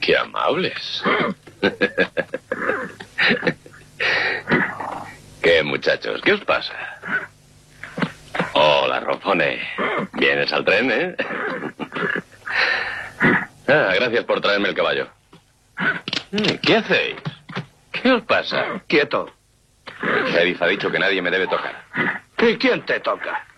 Qué amables. ¿Qué, muchachos? ¿Qué os pasa? Hola, Rofone. ¿Vienes al tren, eh? Gracias por traerme el caballo. ¿Qué hacéis? ¿Qué os pasa? Quieto. El sheriff ha dicho que nadie me debe tocar. ¿Y quién te toca?